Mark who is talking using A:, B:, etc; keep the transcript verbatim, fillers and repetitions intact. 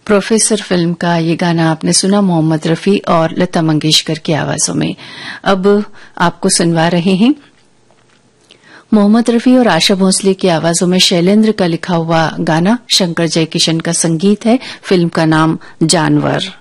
A: Professor film का ये गाना आपने सुना मोहम्मद रफी और लता मंगेशकर की आवाजों में। अब आपको सुनवा रहे हैं मोहम्मद रफी और आशा भोसले की आवाजों में शैलेंद्र का लिखा हुआ गाना। शंकर जयकिशन का संगीत है। फिल्म का नाम जानवर।